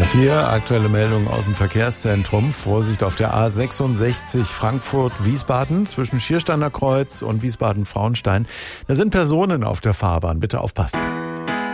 4, aktuelle Meldung aus dem Verkehrszentrum. Vorsicht auf der A66 Frankfurt-Wiesbaden zwischen Schiersteiner Kreuz und Wiesbaden-Frauenstein. Da sind Personen auf der Fahrbahn. Bitte aufpassen.